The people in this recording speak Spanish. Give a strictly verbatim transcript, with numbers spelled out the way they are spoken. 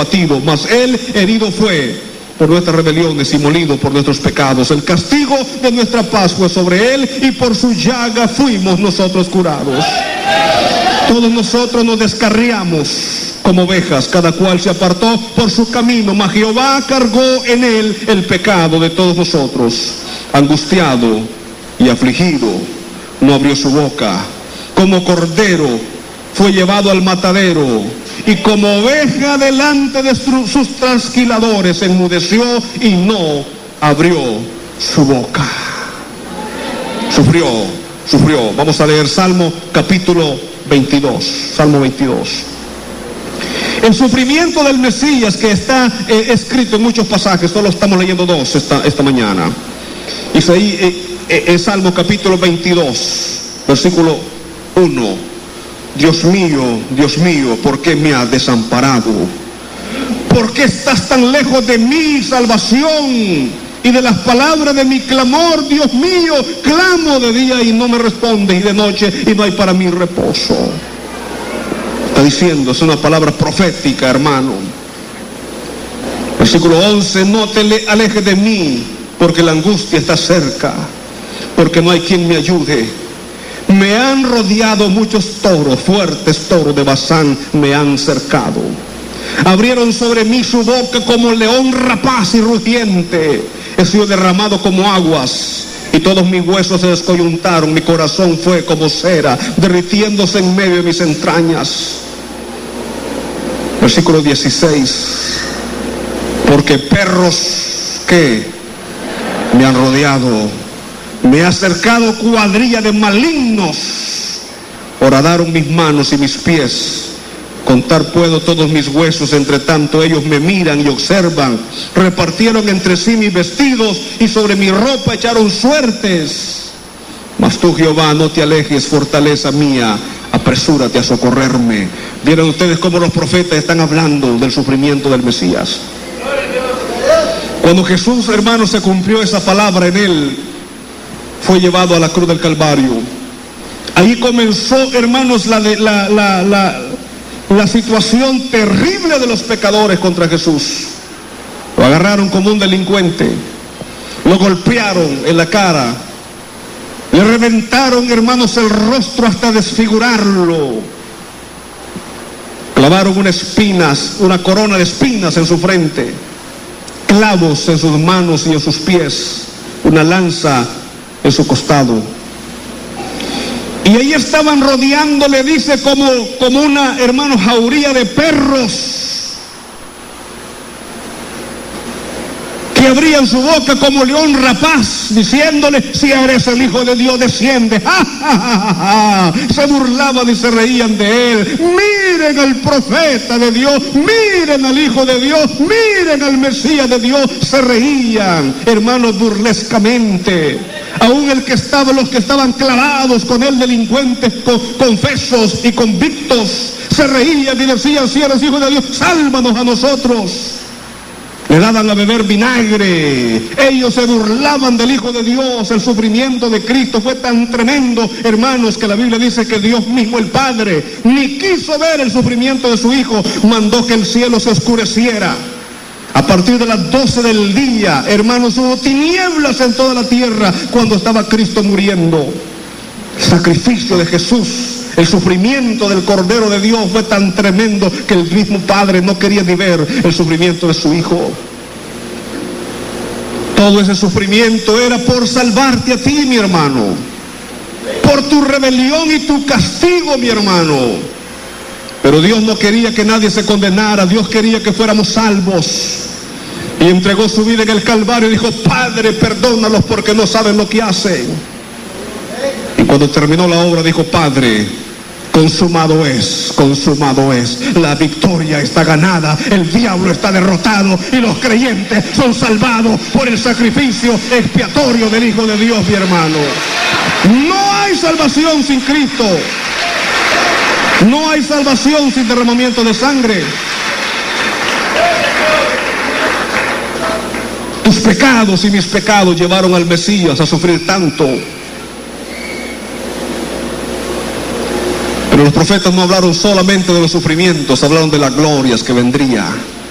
abatido, mas él herido fue por nuestras rebeliones y molido por nuestros pecados. El castigo de nuestra paz fue sobre él, y por su llaga fuimos nosotros curados. Todos nosotros nos descarriamos como ovejas, cada cual se apartó por su camino, mas Jehová cargó en él el pecado de todos nosotros. Angustiado y afligido, no abrió su boca. Como cordero fue llevado al matadero, y como oveja delante de sus trasquiladores enmudeció y no abrió su boca. Sufrió, sufrió. Vamos a leer Salmo capítulo veintidós. Salmo veintidós. El sufrimiento del Mesías, que está eh, escrito en muchos pasajes, solo estamos leyendo dos esta, esta mañana. Dice ahí, eh, eh, el Salmo capítulo veintidós, versículo uno. Dios mío, Dios mío, ¿por qué me has desamparado? ¿Por qué estás tan lejos de mi salvación y de las palabras de mi clamor? Dios mío, clamo de día y no me responde, y de noche y no hay para mí reposo. Está diciendo, es una palabra profética, hermano. Versículo once, no te alejes de mí, porque la angustia está cerca, porque no hay quien me ayude. Me han rodeado muchos toros, fuertes toros de Basán me han cercado. Abrieron sobre mí su boca como león rapaz y rugiente. He sido derramado como aguas, y todos mis huesos se descoyuntaron. Mi corazón fue como cera, derritiéndose en medio de mis entrañas. Versículo dieciséis. Porque perros que me han rodeado, me ha acercado cuadrilla de malignos. Horadaron mis manos y mis pies. Contar puedo todos mis huesos, entre tanto ellos me miran y observan. Repartieron entre sí mis vestidos, y sobre mi ropa echaron suertes. Mas tú, Jehová, no te alejes, fortaleza mía, apresúrate a socorrerme. Vieron ustedes cómo los profetas están hablando del sufrimiento del Mesías. Cuando Jesús, hermanos, se cumplió esa palabra en él, fue llevado a la cruz del Calvario. Ahí comenzó, hermanos, la, la, la, la, la situación terrible de los pecadores contra Jesús. Lo agarraron como un delincuente, lo golpearon en la cara, le reventaron, hermanos, el rostro hasta desfigurarlo. Clavaron unas espinas, una corona de espinas en su frente, clavos en sus manos y en sus pies, una lanza en su costado. Y ahí estaban rodeándole, dice, como, como una, hermano, jauría de perros, que abrían su boca como león rapaz, diciéndole, si eres el Hijo de Dios, desciende. ¡Ja, ja, ja, ja! Se burlaban y se reían de él. Miren al profeta de Dios, miren al Hijo de Dios, miren al Mesías de Dios. Se reían, hermanos, burlescamente. Aún el que estaba, los que estaban clavados con él, delincuentes confesos y convictos, se reían y decían, si eres Hijo de Dios, sálvanos a nosotros. Le daban a beber vinagre. Ellos se burlaban del Hijo de Dios. El sufrimiento de Cristo fue tan tremendo, hermanos, que la Biblia dice que Dios mismo, el Padre, ni quiso ver el sufrimiento de su Hijo, mandó que el cielo se oscureciera. A partir de las doce del día, hermanos, hubo tinieblas en toda la tierra cuando estaba Cristo muriendo. El sacrificio de Jesús, el sufrimiento del Cordero de Dios fue tan tremendo que el mismo Padre no quería ni ver el sufrimiento de su Hijo. Todo ese sufrimiento era por salvarte a ti, mi hermano, por tu rebelión y tu castigo, mi hermano. Pero Dios no quería que nadie se condenara. Dios quería que fuéramos salvos, y entregó su vida en el Calvario y dijo, Padre, perdónalos porque no saben lo que hacen. Y cuando terminó la obra dijo, Padre, consumado es, consumado es. La victoria está ganada, el diablo está derrotado y los creyentes son salvados por el sacrificio expiatorio del Hijo de Dios, mi hermano. No hay salvación sin Cristo. No hay salvación sin derramamiento de sangre. Tus pecados y mis pecados llevaron al Mesías a sufrir tanto. Pero los profetas no hablaron solamente de los sufrimientos, hablaron de las glorias que vendrían.